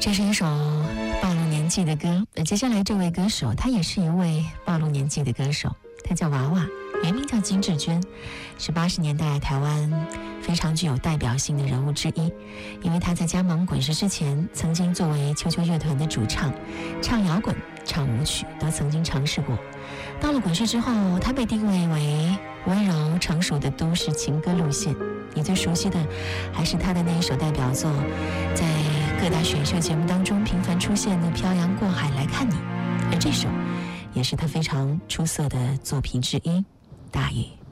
这是一首暴露年纪的歌。接下来这位歌手，他也是一位暴露年纪的歌手，他叫娃娃，原名叫金志娟，是80年代台湾非常具有代表性的人物之一。因为他在加盟滚石之前，曾经作为秋秋乐团的主唱，唱摇滚、唱舞曲都曾经尝试过。到了滚石之后，他被定位为温柔成熟的都市情歌路线。你最熟悉的还是他的那一首代表作，在各大选秀节目当中频繁出现的《漂洋过海来看你》，而这首也是他非常出色的作品之一，《大雨》。